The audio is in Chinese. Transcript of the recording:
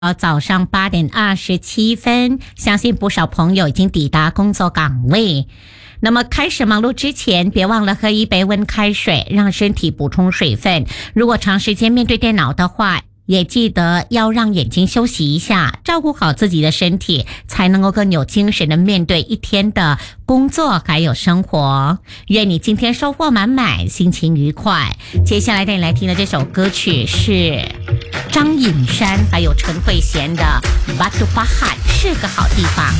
早上8:27，相信不少朋友已经抵达工作岗位。那么开始忙碌之前，别忘了喝一杯温开水，让身体补充水分。如果长时间面对电脑的话，也记得要让眼睛休息一下，照顾好自己的身体，才能够更有精神的面对一天的工作还有生活。愿你今天收获满满，心情愉快。接下来带你来听的这首歌曲是张颖山还有陈慧娴的《Batu Pahat》，是个好地方。